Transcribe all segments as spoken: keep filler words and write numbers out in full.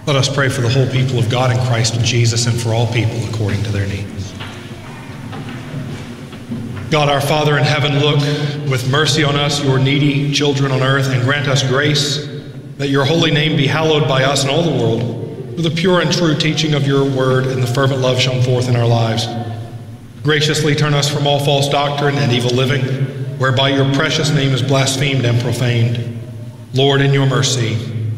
Let us pray for the whole people of God in Christ Jesus and for all people according to their needs. God, our Father in heaven, look with mercy on us, your needy children on earth, and grant us grace that your holy name be hallowed by us and all the world, through the pure and true teaching of your word and the fervent love shown forth in our lives. Graciously turn us from all false doctrine and evil living, whereby your precious name is blasphemed and profaned. Lord, in your mercy,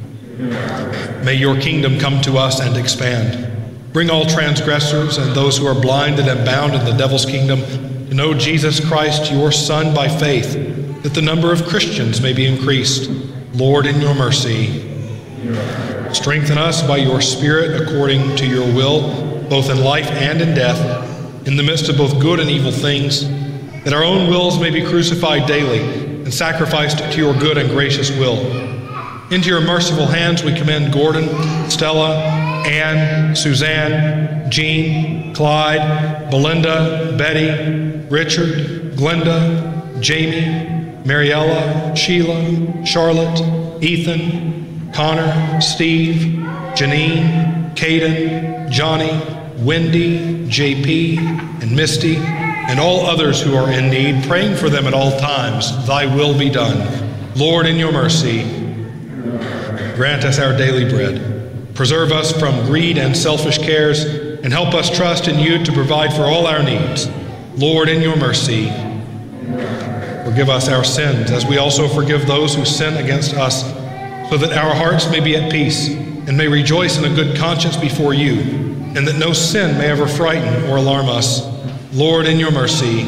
may your kingdom come to us and expand. Bring all transgressors and those who are blinded and bound in the devil's kingdom to know Jesus Christ, your Son, by faith, that the number of Christians may be increased. Lord, in your mercy, strengthen us by your Spirit according to your will, both in life and in death, in the midst of both good and evil things, that our own wills may be crucified daily and sacrificed to your good and gracious will. Into your merciful hands we commend Gordon, Stella, Anne, Suzanne, Jean, Clyde, Belinda, Betty, Richard, Glenda, Jamie, Mariella, Sheila, Charlotte, Ethan, Connor, Steve, Janine, Caden, Johnny, Wendy, J P, and Misty, and all others who are in need, praying for them at all times. Thy will be done. Lord, in your mercy, grant us our daily bread. Preserve us from greed and selfish cares, and help us trust in you to provide for all our needs. Lord, in your mercy, forgive us our sins, as we also forgive those who sin against us, so that our hearts may be at peace and may rejoice in a good conscience before you, and that no sin may ever frighten or alarm us. Lord, in your mercy,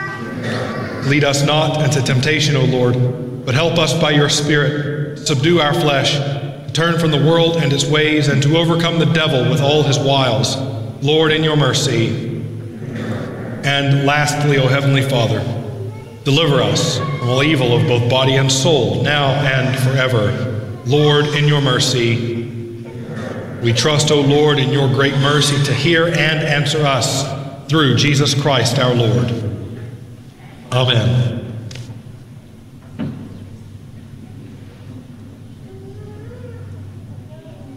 lead us not into temptation, O Lord, but help us by your Spirit to subdue our flesh, to turn from the world and its ways, and to overcome the devil with all his wiles. Lord, in your mercy. And lastly, O Heavenly Father, deliver us from all evil of both body and soul, now and forever. Lord, in your mercy. We trust, O Lord, in your great mercy to hear and answer us through Jesus Christ our Lord. Amen.